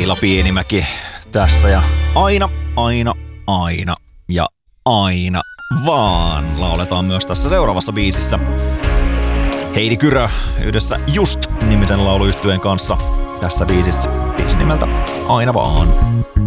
Leila Pienimäki tässä ja aina ja aina vaan lauletaan myös tässä seuraavassa biisissä. Heidi Kyrö yhdessä Just-nimisen lauluyhtyeen kanssa tässä biisissä. Biisi nimeltä Aina vaan.